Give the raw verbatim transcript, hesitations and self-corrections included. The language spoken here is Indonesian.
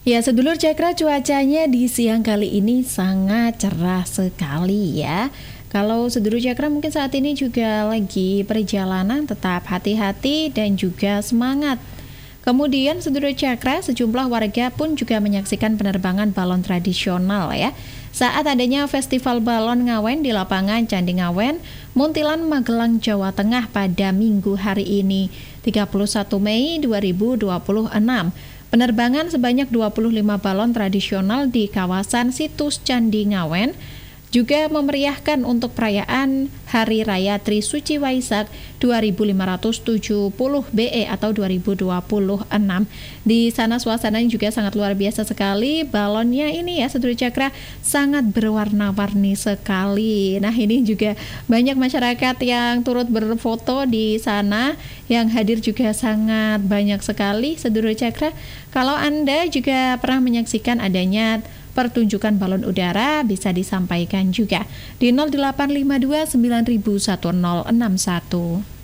Ya, sedulur Cakra, cuacanya di siang kali ini sangat cerah sekali ya. Kalau sedulur Cakra mungkin saat ini juga lagi perjalanan, tetap hati-hati dan juga semangat. Kemudian sedulur Cakra, sejumlah warga pun juga menyaksikan penerbangan balon tradisional ya. Saat adanya festival balon Ngawen di lapangan Candi Ngawen, Muntilan, Magelang, Jawa Tengah pada Minggu hari ini, tiga puluh satu Mei dua ribu dua puluh enam. Penerbangan sebanyak dua puluh lima balon tradisional di kawasan situs Candi Ngawen juga memeriahkan untuk perayaan Hari Raya Trisuci Waisak dua ribu lima ratus tujuh puluh B E atau dua ribu dua puluh enam. Di sana suasananya juga sangat luar biasa sekali. Balonnya ini ya, sedulur Cakra, sangat berwarna-warni sekali. Nah, ini juga banyak masyarakat yang turut berfoto di sana, yang hadir juga sangat banyak sekali, sedulur Cakra. Kalau Anda juga pernah menyaksikan adanya pertunjukan balon udara, bisa disampaikan juga di nol delapan lima dua sembilan satu nol enam satu.